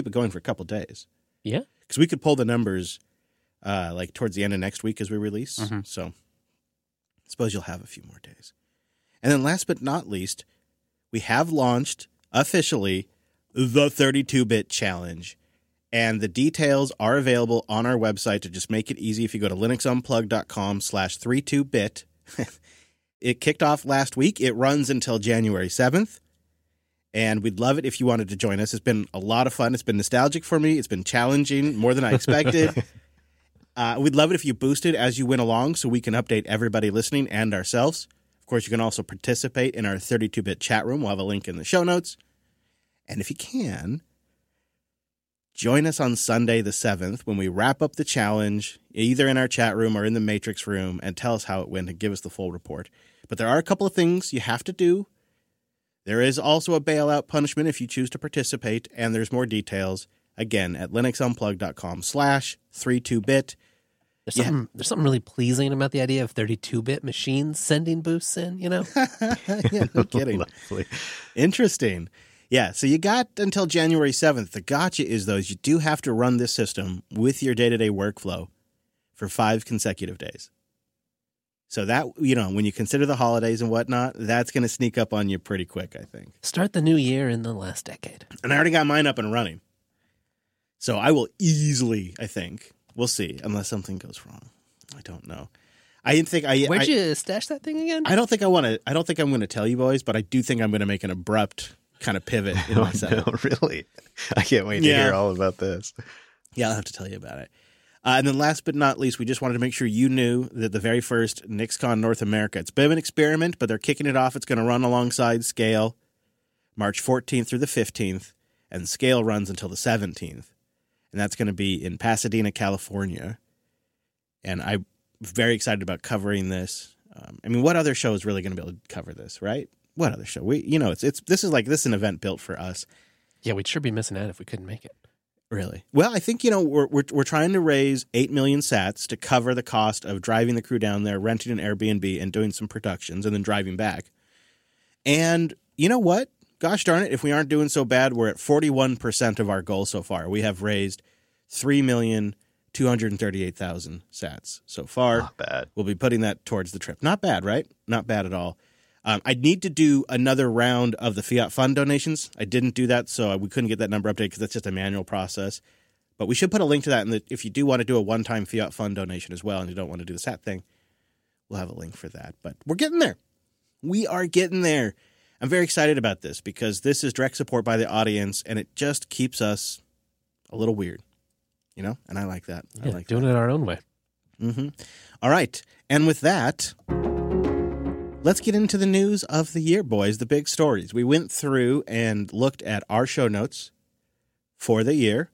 it going for a couple days. Yeah. Because we could pull the numbers like towards the end of next week as we release. Mm-hmm. So I suppose you'll have a few more days. And then last but not least, we have launched officially the 32-bit challenge. And the details are available on our website to just make it easy. If you go to linuxunplug.com/32bit, it kicked off last week. It runs until January 7th. And we'd love it if you wanted to join us. It's been a lot of fun. It's been nostalgic for me. It's been challenging, more than I expected. We'd love it if you boosted as you went along so we can update everybody listening and ourselves. Of course, you can also participate in our 32-bit chat room. We'll have a link in the show notes. And if you can, join us on Sunday the 7th when we wrap up the challenge, either in our chat room or in the Matrix room, and tell us how it went and give us the full report. But there are a couple of things you have to do. There is also a bailout punishment if you choose to participate, and there's more details, again, at linuxunplug.com/32bit. There's something really pleasing about the idea of 32-bit machines sending boosts in, you know? Yeah, no kidding. Lovely. Interesting. Yeah, so you got until January 7th. The gotcha is, though, is you do have to run this system with your day-to-day workflow for 5 consecutive days. So that, you know, when you consider the holidays and whatnot, that's going to sneak up on you pretty quick, I think. Start the new year in the last decade. And I already got mine up and running. So I will easily, I think, we'll see, unless something goes wrong. I don't know. Where'd you stash that thing again? I don't think I'm going to tell you boys, but I do think I'm going to make an abrupt kind of pivot in my setup. No, really? I can't wait to hear all about this. Yeah, I'll have to tell you about it. And then last but not least, we just wanted to make sure you knew that the very first NixCon North America, it's a bit of an experiment, but they're kicking it off. It's going to run alongside Scale March 14th through the 15th, and Scale runs until the 17th. And that's going to be in Pasadena, California. And I'm very excited about covering this. I mean, what other show is really going to be able to cover this, right? What other show? This is an event built for us. Yeah, we'd sure be missing out if we couldn't make it. Really? Well, I think, we're trying to raise 8 million sats to cover the cost of driving the crew down there, renting an Airbnb, and doing some productions, and then driving back. And you know what? Gosh darn it, if we aren't doing so bad, we're at 41% of our goal so far. We have raised 3,238,000 sats so far. Not bad. We'll be putting that towards the trip. Not bad, right? Not bad at all. I need to do another round of the Fiat Fund donations. I didn't do that, so we couldn't get that number updated because that's just a manual process. But we should put a link to that. And if you do want to do a one-time Fiat Fund donation as well and you don't want to do the SAT thing, we'll have a link for that. But we're getting there. We are getting there. I'm very excited about this because this is direct support by the audience, and it just keeps us a little weird, and I like that. Yeah, doing it our own way. Mm-hmm. All right. And with that, let's get into the news of the year, boys, the big stories. We went through and looked at our show notes for the year.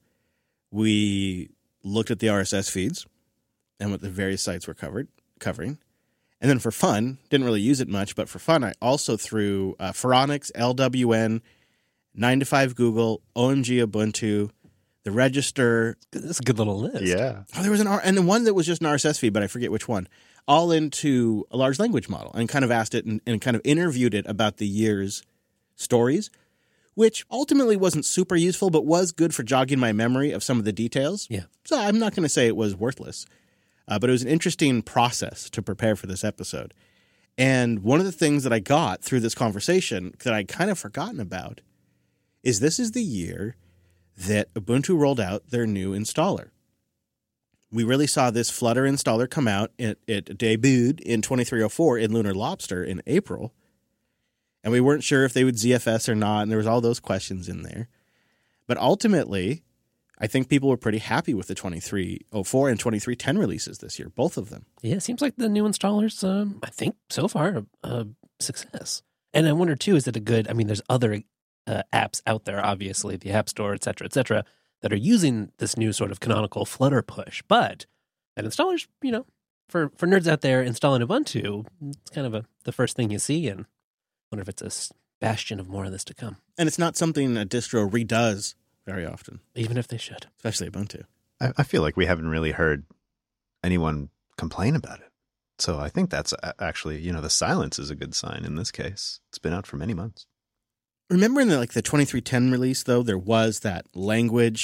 We looked at the RSS feeds and what the various sites were covering. And then for fun, didn't really use it much, but for fun, I also threw Phoronix, LWN, 9to5 Google, OMG Ubuntu, the Register. That's a good little list. Yeah. Oh, there was and the one that was just an RSS feed, but I forget which one. All into a large language model and kind of asked it and kind of interviewed it about the year's stories, which ultimately wasn't super useful, but was good for jogging my memory of some of the details. Yeah. So I'm not going to say it was worthless, but it was an interesting process to prepare for this episode. And one of the things that I got through this conversation that I'd kind of forgotten about is this is the year that Ubuntu rolled out their new installer. We really saw this Flutter installer come out. It debuted in 2304 in Lunar Lobster in April. And we weren't sure if they would ZFS or not, and there was all those questions in there. But ultimately, I think people were pretty happy with the 2304 and 2310 releases this year, both of them. Yeah, it seems like the new installers, I think, so far, a success. And I wonder, too, is it a good, there's other apps out there, obviously, the App Store, et cetera, that are using this new sort of canonical Flutter push. But that installer's, for nerds out there installing Ubuntu, it's kind of the first thing you see, and I wonder if it's a bastion of more of this to come. And it's not something a distro redoes very often. Even if they should. Especially Ubuntu. I feel like we haven't really heard anyone complain about it. So I think that's actually, the silence is a good sign in this case. It's been out for many months. Remember in the 2310 release, though, there was that language